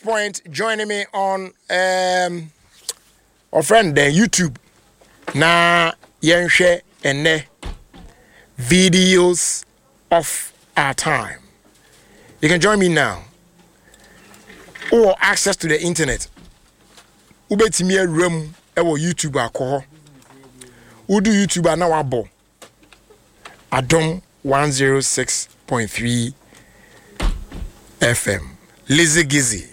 Point joining me on our friend YouTube. Na yenhwe ene videos of our time. You can join me now. Or access to the internet. Ubetimi room ewo YouTube akọ. Udu YouTube na wabo. Adom 106.3 FM. Lizzy Gizzy.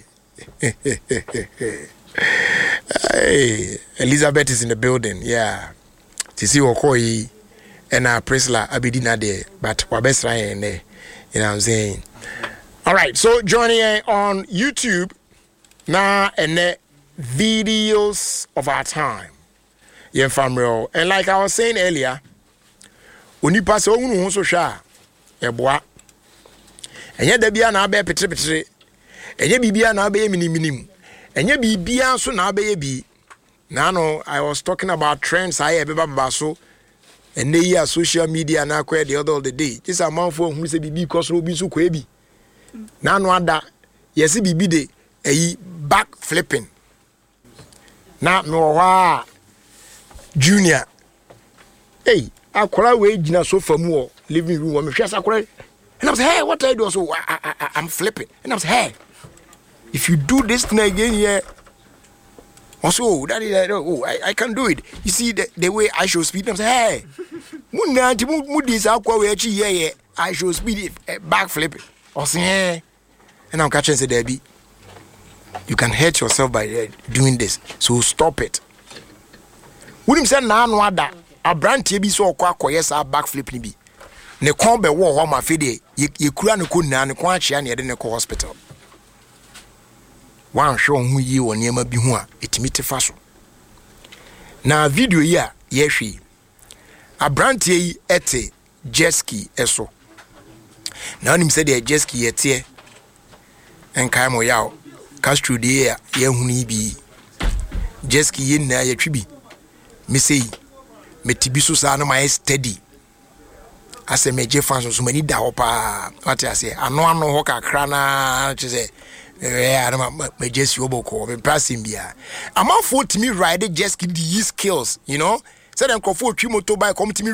Hey, Elizabeth is in the building. Yeah. Tisi Okoi and Prisla Abidina there. But Wabesra in there. You know what I'm saying? All right. So joining on YouTube now and the videos of our time. Yeah, family. And like I was saying earlier, when you pass on so sha, boy. And yet there be an abe petri. And yet be an abe minim. And yet be so na be. Now I was talking about trends I have so and they are social media na quite the other day. This amount for who say be because will be so kwebi. Now no other yes be de a back flipping. Now no junior. Hey, I call away jina so for more living room. I'm sure and I was hey, what I do so I'm flipping. And I was hey, if you do this thing again here. Also, that is I can do it. You see the way I show speed. I'm saying, hey, I show speed backflip. Or say, and I'm catching the Debbie. You can hurt yourself by doing this. So stop it. Wouldn't say no other. A brand TB so yes, our backflip nibi. Ne combe war my fide. You couldn't and quite near the hospital. One show who ye or near be one, it meet faso. Now, video ya, yeshi. A brand ye ete jeski eso. Now, him said the jeski ete and kaimo yao. Castro de ye huni be jeski yin na ye tribi. Me say, me tibiso sana my steady. I say, me jefans so many da opa. What I say, I know hoka crana, say. I just yoboko, I'm passing beer. I'm out for to me ride just give these skills, you know. Said I'm comfort Trimoto by come to me.